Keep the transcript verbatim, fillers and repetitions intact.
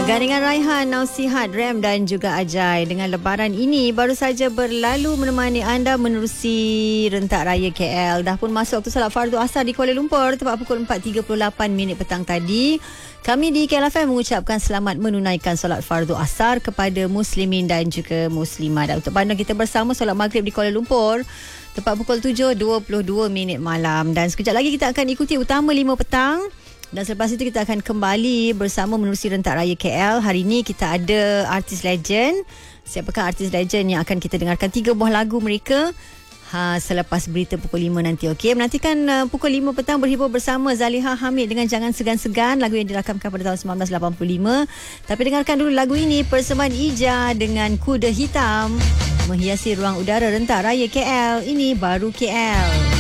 Gandingan Raihan, Nausihat, Rem dan juga Ajai. Dengan lebaran ini baru saja berlalu menemani anda menerusi rentak raya K L. Dah pun masuk waktu salat fardu asar di Kuala Lumpur tepat pukul empat tiga puluh lapan minit petang tadi. Kami di K L F M mengucapkan selamat menunaikan solat fardu asar kepada muslimin dan juga muslimat. Dan untuk panduan kita bersama solat maghrib di Kuala Lumpur tepat pukul tujuh dua puluh dua minit malam. Dan sekejap lagi kita akan ikuti utama lima petang. Dan selepas itu kita akan kembali bersama menerusi rentak raya K L. Hari ini kita ada artis legend. Siapakah artis legend yang akan kita dengarkan tiga buah lagu mereka ha, selepas berita pukul lima nanti. Okey, menantikan uh, pukul lima petang berhibur bersama Zaliha Hamid dengan Jangan Segan-Segan, lagu yang dirakamkan pada tahun sembilan belas lapan puluh lima. Tapi dengarkan dulu lagu ini, persembahan Ija dengan Kuda Hitam menghiasi ruang udara rentak raya K L. Ini baru K L.